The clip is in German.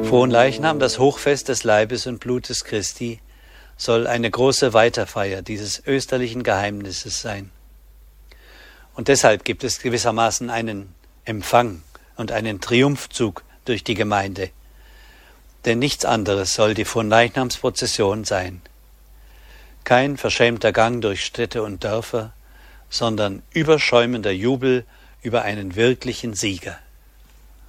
Fronleichnam, das Hochfest des Leibes und Blutes Christi, soll eine große Weiterfeier dieses österlichen Geheimnisses sein. Und deshalb gibt es gewissermaßen einen Empfang und einen Triumphzug durch die Gemeinde. Denn nichts anderes soll die Fronleichnamsprozession sein. Kein verschämter Gang durch Städte und Dörfer, sondern überschäumender Jubel über einen wirklichen Sieger.